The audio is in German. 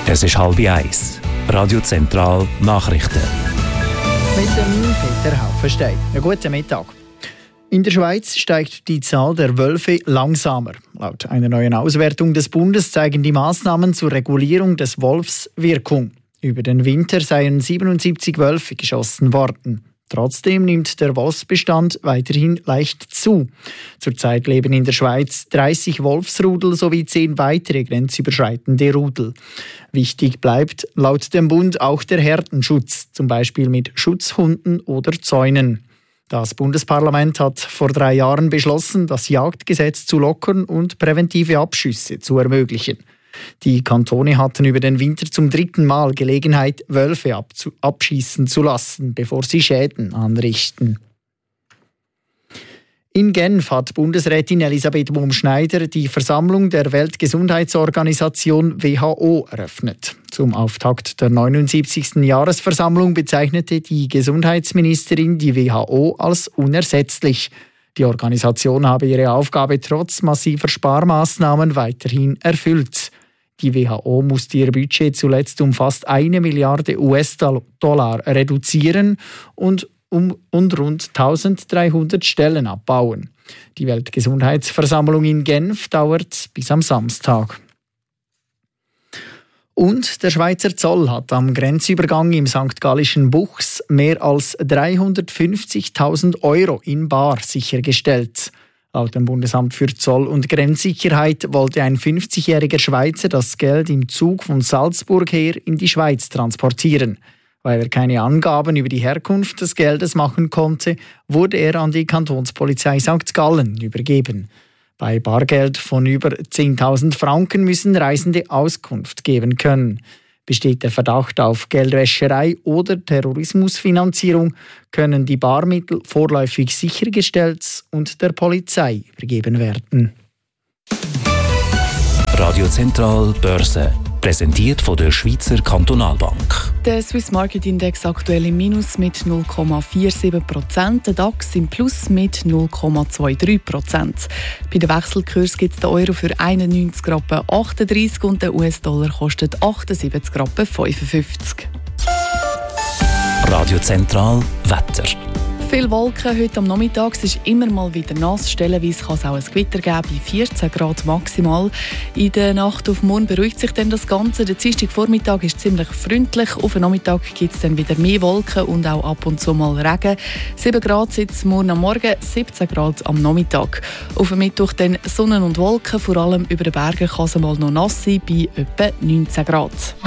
Es ist 12:30. Radio Zentral Nachrichten. Mit dem Peter Haufenstein. Einen guten Mittag. In der Schweiz steigt die Zahl der Wölfe langsamer. Laut einer neuen Auswertung des Bundes zeigen die Maßnahmen zur Regulierung des Wolfs Wirkung. Über den Winter seien 77 Wölfe geschossen worden. Trotzdem nimmt der Wolfsbestand weiterhin leicht zu. Zurzeit leben in der Schweiz 30 Wolfsrudel sowie 10 weitere grenzüberschreitende Rudel. Wichtig bleibt laut dem Bund auch der Herdenschutz, zum Beispiel mit Schutzhunden oder Zäunen. Das Bundesparlament hat vor 3 Jahren beschlossen, das Jagdgesetz zu lockern und präventive Abschüsse zu ermöglichen. Die Kantone hatten über den Winter zum 3. Mal Gelegenheit, Wölfe abschießen zu lassen, bevor sie Schäden anrichten. In Genf hat Bundesrätin Elisabeth Bohm-Schneider die Versammlung der Weltgesundheitsorganisation WHO eröffnet. Zum Auftakt der 79. Jahresversammlung bezeichnete die Gesundheitsministerin die WHO als unersetzlich. Die Organisation habe ihre Aufgabe trotz massiver Sparmaßnahmen weiterhin erfüllt. Die WHO musste ihr Budget zuletzt um fast 1 Milliarde US-Dollar reduzieren und rund 1300 Stellen abbauen. Die Weltgesundheitsversammlung in Genf dauert bis am Samstag. Und der Schweizer Zoll hat am Grenzübergang im St. Gallischen Buchs mehr als 350.000 Euro in bar sichergestellt. Laut dem Bundesamt für Zoll- und Grenzsicherheit wollte ein 50-jähriger Schweizer das Geld im Zug von Salzburg her in die Schweiz transportieren. Weil er keine Angaben über die Herkunft des Geldes machen konnte, wurde er an die Kantonspolizei St. Gallen übergeben. Bei Bargeld von über 10.000 Franken müssen Reisende Auskunft geben können. Besteht der Verdacht auf Geldwäscherei oder Terrorismusfinanzierung, können die Barmittel vorläufig sichergestellt und der Polizei übergeben werden. Radio Zentral Börse, präsentiert von der Schweizer Kantonalbank. Der Swiss Market Index aktuell im Minus mit 0,47%, der DAX im Plus mit 0,23%. Bei den Wechselkurs gibt es den Euro für 91,38 Rappen und der US-Dollar kostet 78,55 Rappen. Radio Zentral Wetter. Viele Wolken heute am Nachmittag. Es ist immer mal wieder nass. Stellenweise kann es auch ein Gewitter geben, bei 14 Grad maximal. In der Nacht auf morgen beruhigt sich dann das Ganze. Der Dienstagvormittag ist ziemlich freundlich. Auf den Nachmittag gibt es dann wieder mehr Wolken und auch ab und zu mal Regen. 7 Grad sitzt morgen am Morgen, 17 Grad am Nachmittag. Auf dem Mittwoch dann Sonne und Wolken. Vor allem über den Bergen kann es mal noch nass sein, bei etwa 19 Grad.